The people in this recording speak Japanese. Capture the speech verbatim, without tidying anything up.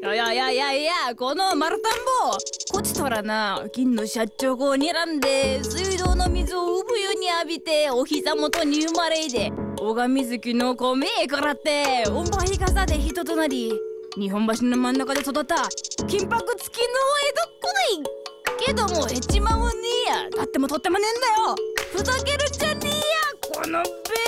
やいやいやいやいや、この丸田んぼこちとらな、金の社長を睨んで水道の水を産湯に浴びてお膝元に生まれいで拝水木の米へからっておんばひ傘で人となり日本橋の真ん中で育った金箔付きの江戸っ子でいけどもへっちまもねえや、だってもとってもねえんだよ。ふざけるんじゃねえやこのべ